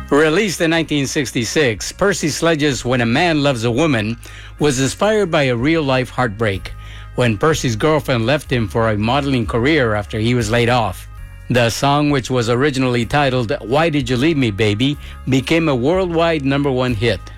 Released in 1966, Percy Sledge's When a Man Loves a Woman was inspired by a real-life heartbreak when Percy's girlfriend left him for a modeling career after he was laid off. The song, which was originally titled Why Did You Leave Me, Baby, became a worldwide #1 hit.